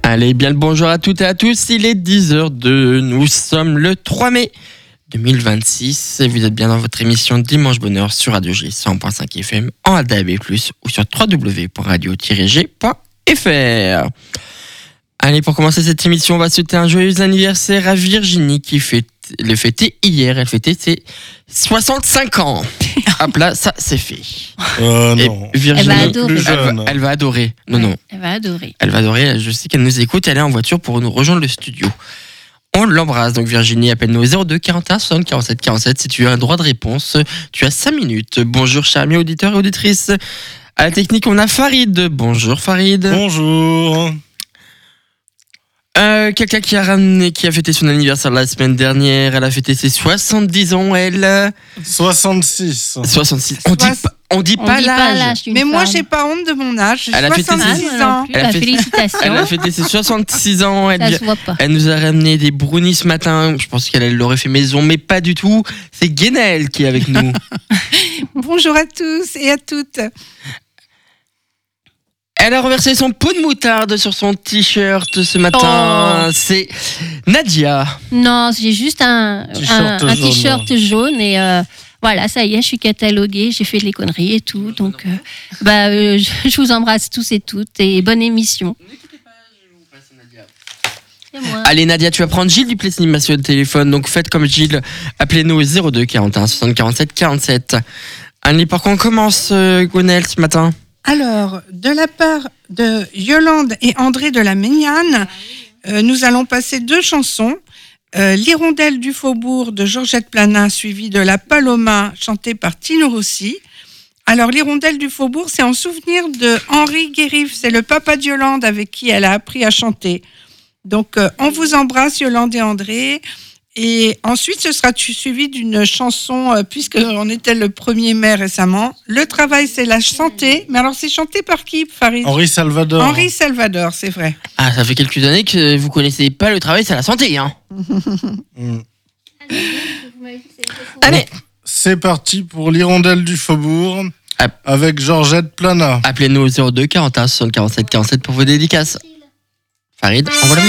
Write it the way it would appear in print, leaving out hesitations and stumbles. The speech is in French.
Allez, bien le bonjour à toutes et à tous, il est 10h02, nous sommes le 3 mai 2026 et vous êtes bien dans votre émission Dimanche Bonheur sur Radio G 100.5 FM en DAB+, ou sur www.radio-g.fr. Allez, pour commencer cette émission, on va souhaiter un joyeux anniversaire à Virginie qui le fêtait hier, elle fêtait ses 65 ans. Hop là, ça c'est fait. Non. Virginie, elle va adorer. Non. Elle va adorer. Elle va adorer, je sais qu'elle nous écoute, elle est en voiture pour nous rejoindre le studio. On l'embrasse, donc Virginie, appelle-nous au 02 41 60 47 47 si tu as un droit de réponse. Tu as 5 minutes. Bonjour chers amis auditeurs et auditrices. À la technique, on a Farid. Bonjour Farid. Bonjour. Quelqu'un qui a fêté son anniversaire la semaine dernière, elle a fêté ses 70 ans, elle. 66. 66. On dit pas l'âge. Mais moi, j'ai pas honte de mon âge. J'ai 66 ans. Félicitations. Elle a fêté ses 66 ans. Ça se voit pas. Elle nous a ramené des brownies ce matin. Je pense qu'elle l'aurait fait maison, mais pas du tout. C'est Guénel qui est avec nous. Bonjour à tous et à toutes. Elle a renversé son pot de moutarde sur son t-shirt ce matin. C'est Nadia. Non, j'ai juste un t-shirt jaune et voilà, ça y est, je suis cataloguée, j'ai fait les conneries et tout. Donc, je vous embrasse tous et toutes et bonne émission. N'écoutez pas, je vous passe Nadia. C'est moi. Allez Nadia, tu vas prendre Gilles du Plessis-Massio au téléphone. Donc faites comme Gilles, appelez-nous au 02 41 60 47 47. Allez, par contre, on commence Gonel ce matin. Alors, de la part de Yolande et André de la Méniane, nous allons passer 2 chansons. L'Hirondelle du Faubourg de Georgette Plana, suivie de La Paloma, chantée par Tino Rossi. Alors, l'Hirondelle du Faubourg, c'est en souvenir de Henri Guérif. C'est le papa de Yolande avec qui elle a appris à chanter. Donc, on vous embrasse, Yolande et André. Et ensuite, ce sera suivi d'une chanson, puisqu'on était le 1er mai récemment. Le travail, c'est la santé. Mais alors, c'est chanté par qui, Farid ? Henri Salvador. Henri Salvador, c'est vrai. Ah, ça fait quelques années que vous connaissez pas le travail, c'est la santé, hein. Allez. C'est parti pour l'Hirondelle du Faubourg avec Georgette Plana. Appelez-nous au 02 41 60 47 47 pour vos dédicaces. Farid, envoie la musique.